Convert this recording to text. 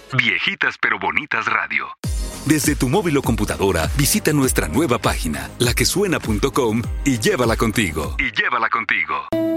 Viejitas pero Bonitas Radio. Desde tu móvil o computadora, visita nuestra nueva página, laquesuena.com y llévala contigo. Y llévala contigo.